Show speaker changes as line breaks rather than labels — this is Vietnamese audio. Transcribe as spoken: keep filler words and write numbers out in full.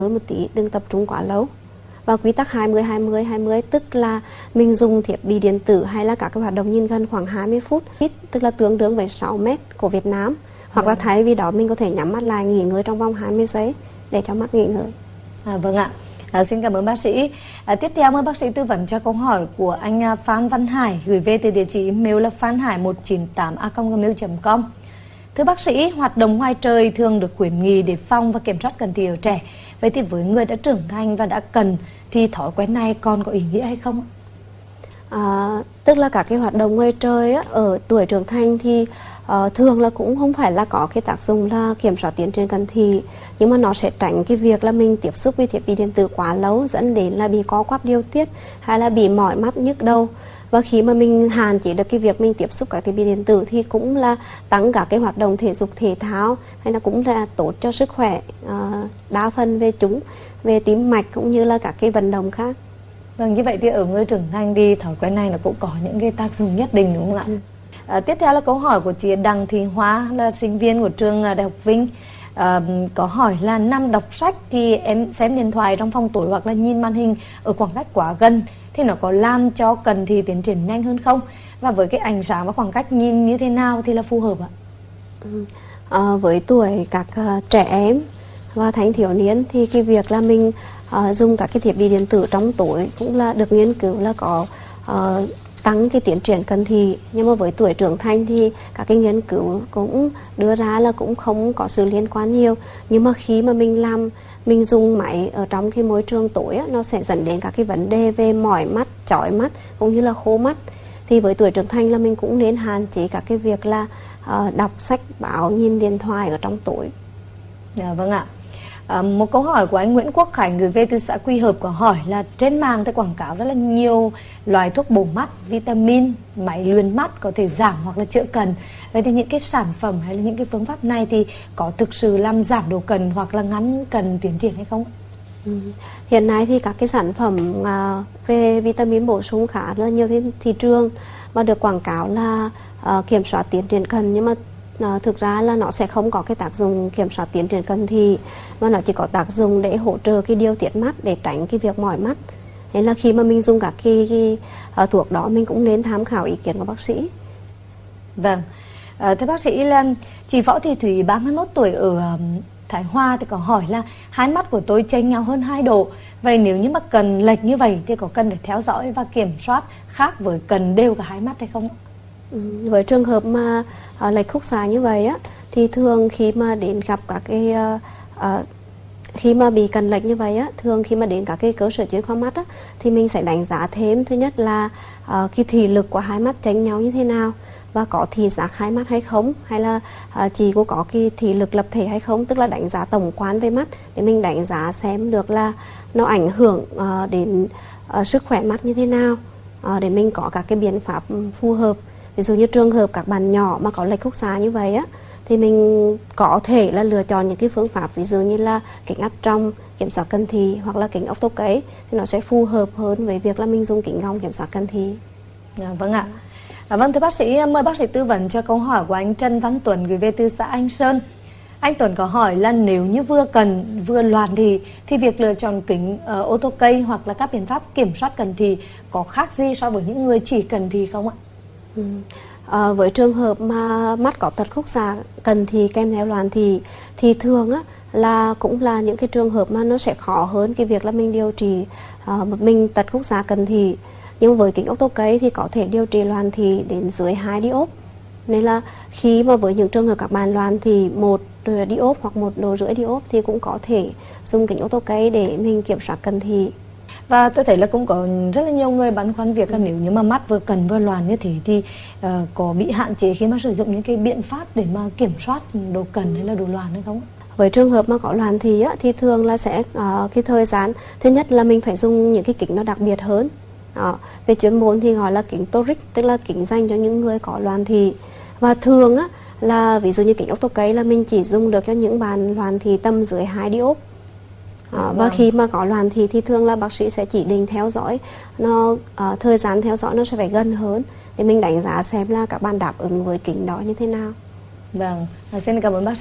hơn một tí, đừng tập trung quá lâu. Và quy tắc hai mươi hai mươi hai mươi tức là mình dùng thiết bị điện tử hay là các cái hoạt động nhìn gần khoảng hai mươi phút, tức là tương đương với sáu mét của Việt Nam. Hoặc là thay vì đó mình có thể nhắm mắt lại nghỉ ngơi trong vòng hai mươi giây để cho mắt nghỉ ngơi.
À, vâng ạ. À, xin cảm ơn bác sĩ. À, tiếp theo mời bác sĩ tư vấn cho câu hỏi của anh Phan Văn Hải gửi về từ địa chỉ email là phanhải một chín tám a còng gmail chấm com. Thưa bác sĩ, hoạt động ngoài trời thường được khuyến nghị để phòng và kiểm soát cần thì ở trẻ. Vậy thì với người đã trưởng thành và đã cần thì thói quen này còn có ý nghĩa hay không?
À, tức là các cái hoạt động ngoài trời á, ở tuổi trưởng thành thì uh, thường là cũng không phải là có cái tác dụng là kiểm soát tiến triển cận thị, nhưng mà nó sẽ tránh cái việc là mình tiếp xúc với thiết bị điện tử quá lâu dẫn đến là bị co quắp điều tiết hay là bị mỏi mắt nhức đầu. Và khi mà mình hạn chế được cái việc mình tiếp xúc các thiết bị điện tử thì cũng là tăng cả cái hoạt động thể dục thể thao, hay là cũng là tốt cho sức khỏe uh, đa phần về chúng, về tim mạch cũng như là các cái vận động khác.
Vâng, như vậy thì ở người trưởng thành thì thói quen này nó cũng có những cái tác dụng nhất định đúng không ạ? Ừ. À, tiếp theo là câu hỏi của chị Đặng Thị Hoa, là sinh viên của trường Đại học Vinh. À, có hỏi là năm đọc sách thì em xem điện thoại trong phòng tối hoặc là nhìn màn hình ở khoảng cách quá gần thì nó có làm cho cần thì tiến triển nhanh hơn không? Và với cái ánh sáng và khoảng cách nhìn như thế nào thì là phù hợp ạ?
Ừ. À, với tuổi các uh, trẻ em và thanh thiếu niên thì cái việc là mình uh, dùng các cái thiết bị điện tử trong tối cũng là được nghiên cứu là có uh, tăng cái tiến triển cận thị. Nhưng mà với tuổi trưởng thành thì các cái nghiên cứu cũng đưa ra là cũng không có sự liên quan nhiều. Nhưng mà khi mà mình làm mình dùng máy ở trong cái môi trường tối á, nó sẽ dẫn đến các cái vấn đề về mỏi mắt, chói mắt cũng như là khô mắt. Thì với tuổi trưởng thành là mình cũng nên hạn chế các cái việc là uh, đọc sách báo, nhìn điện thoại ở trong tối.
Dạ, vâng ạ. À, một câu hỏi của anh Nguyễn Quốc Khánh gửi về từ xã Quy Hợp có hỏi là trên mạng thì quảng cáo rất là nhiều loại thuốc bổ mắt, vitamin, máy luyện mắt có thể giảm hoặc là chữa cần. Vậy thì những cái sản phẩm hay là những cái phương pháp này thì có thực sự làm giảm độ cần hoặc là ngắn cần tiến triển hay không?
Ừ. Hiện nay thì các cái sản phẩm uh, về vitamin bổ sung khá là nhiều trên thị trường và được quảng cáo là uh, kiểm soát tiến triển cần, nhưng mà À, thực ra là nó sẽ không có cái tác dụng kiểm soát tiến triển cận thị, mà nó chỉ có tác dụng để hỗ trợ cái điều tiết mắt, để tránh cái việc mỏi mắt. Nên là khi mà mình dùng các cái, cái uh, thuốc đó mình cũng nên tham khảo ý kiến của bác sĩ.
Vâng, à, thưa bác sĩ là chị Võ Thị Thủy ba mươi mốt tuổi ở um, Thái Hoa thì có hỏi là hai mắt của tôi chênh nhau hơn hai độ. Vậy nếu như mà cần lệch như vậy thì có cần phải theo dõi và kiểm soát khác với cần đều cả hai mắt hay không?
Ừ, với trường hợp mà uh, lệch khúc xạ như vậy á, thì thường khi mà đến gặp các cái uh, uh, khi mà bị cần lệch như vậy á, thường khi mà đến các cái cơ sở chuyên khoa mắt á, thì mình sẽ đánh giá thêm. Thứ nhất là uh, cái thị lực của hai mắt chênh nhau như thế nào, và có thị giác hai mắt hay không, hay là uh, chỉ có có cái thị lực lập thể hay không, tức là đánh giá tổng quan về mắt để mình đánh giá xem được là nó ảnh hưởng uh, đến uh, sức khỏe mắt như thế nào, uh, để mình có các cái biện pháp phù hợp. Ví dụ như trường hợp các bạn nhỏ mà có lệch khúc xạ như vậy á, thì mình có thể là lựa chọn những cái phương pháp ví dụ như là kính áp tròng kiểm soát cận thị hoặc là kính ốc tô cấy, thì nó sẽ phù hợp hơn với việc là mình dùng kính gọng kiểm soát cận thị.
À, vâng ạ. À, vâng, thưa bác sĩ, mời bác sĩ tư vấn cho câu hỏi của anh Trần Văn Tuấn gửi về từ xã Anh Sơn. Anh Tuấn có hỏi là nếu như vừa cần vừa loạn thì thì việc lựa chọn kính uh, ô tô cây hoặc là các biện pháp kiểm soát cận thị có khác gì so với những người chỉ cận thị không ạ?
Ừ. À, với trường hợp mà mắt có tật khúc xạ cận thị kèm theo loạn thị thì thường á, là cũng là những cái trường hợp mà nó sẽ khó hơn cái việc là mình điều trị uh, một mình tật khúc xạ cận thị. Nhưng với kính ốc tô cấy thì có thể điều trị loạn thị đến dưới hai diop. Nên là khi mà với những trường hợp các bạn loạn thị một diop hoặc một độ rưỡi diop thì cũng có thể dùng kính ốc tô cấy để mình kiểm soát cận thị.
Và tôi thấy là cũng có rất là nhiều người băn khoăn việc là nếu như mà mắt vừa cần vừa loạn như thế thì uh, có bị hạn chế khi mà sử dụng những cái biện pháp để mà kiểm soát độ cần hay là độ loạn hay không?
Với trường hợp mà có loạn thị á, thì thường là sẽ uh, cái thời gian thứ nhất là mình phải dùng những cái kính nó đặc biệt hơn. Đó. Về chuyên môn thì gọi là kính toric, tức là kính dành cho những người có loạn thị. Và thường á, là ví dụ như kính ốc tô cấy là mình chỉ dùng được cho những bạn loạn thị tầm dưới hai diop. À, và khi mà có loạn thị thì thường là bác sĩ sẽ chỉ định theo dõi nó, uh, thời gian theo dõi nó sẽ phải gần hơn để mình đánh giá xem là các bạn đáp ứng với kính đó như thế nào.
Vâng, xin cảm ơn bác sĩ.